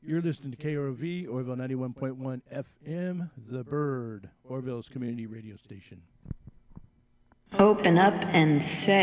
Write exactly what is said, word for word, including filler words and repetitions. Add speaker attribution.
Speaker 1: You're listening to K R O V, Orville ninety-one point one F M, The Bird, Orville's community radio station.
Speaker 2: Open up and say.